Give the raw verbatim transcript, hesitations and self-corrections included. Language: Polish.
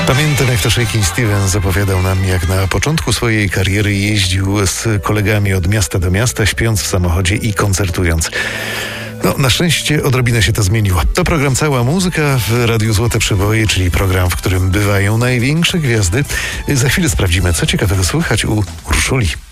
Pamiętam, jak to Shakin' Stevens opowiadał nam, jak na początku swojej kariery jeździł z kolegami od miasta do miasta, śpiąc w samochodzie i koncertując. No, na szczęście odrobinę się to zmieniło. To program Cała Muzyka w Radiu Złote Przeboje, czyli program, w którym bywają największe gwiazdy. Za chwilę sprawdzimy, co ciekawego słychać u Urszuli.